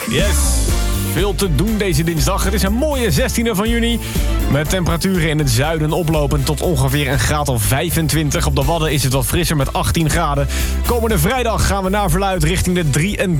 Yes. Veel te doen deze dinsdag. Het is een mooie 16e van juni. Met temperaturen in het zuiden oplopend tot ongeveer een graad of 25. Op de Wadden is het wat frisser met 18 graden. Komende vrijdag gaan we naar verluidt richting de 23.